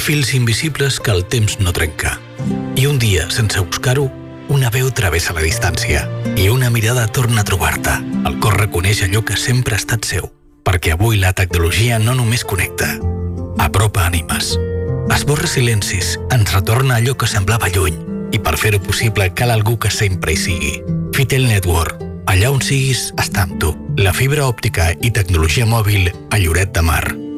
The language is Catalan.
fils invisibles que el temps no trenca. I un dia, sense buscar-ho, una veu travessa la distància i una mirada torna a trobar-te. El cor reconeix allò que sempre ha estat seu, perquè avui la tecnologia no només connecta, apropa ànimes, esborra silencis, ens retorna allò que semblava lluny, i per fer-ho possible cal algú que sempre hi sigui. Fitel Network, allà on siguis, està amb tu. La fibra òptica i tecnologia mòbil a Lloret de Mar.